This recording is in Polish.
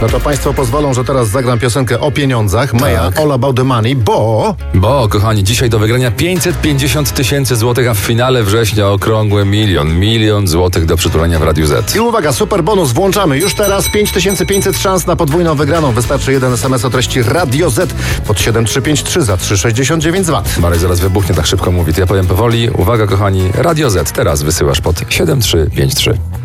No to państwo pozwolą, że teraz zagram piosenkę o pieniądzach. Maya, All About the Money, bo... Bo, kochani, dzisiaj do wygrania 550 000 złotych, a w finale września okrągły milion złotych do przytulenia w Radiu Z. I uwaga, super bonus włączamy. Już teraz 5500 szans na podwójną wygraną. Wystarczy jeden SMS o treści Radio Z pod 7353 za 3,69 Zwat. Marek zaraz wybuchnie, tak szybko mówi. To ja powiem powoli. Uwaga, kochani, Radio Z teraz wysyłasz pod 7353.